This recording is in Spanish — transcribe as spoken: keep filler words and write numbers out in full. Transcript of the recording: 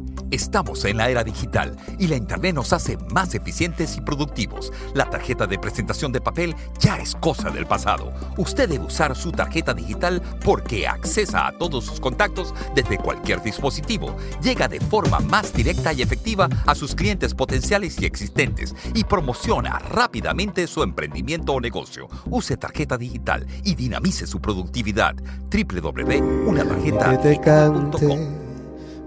Estamos en la era digital y la Internet nos hace más eficientes y productivos. La tarjeta de presentación de papel ya es cosa del pasado. Usted debe usar su tarjeta digital porque accesa a todos sus contactos desde cualquier dispositivo. Llega de forma más directa y efectiva a sus clientes potenciales y existentes y promociona rápidamente su emprendimiento o negocio. Use tarjeta digital y dinamice su productividad. doble u doble u doble u punto una tarjeta punto com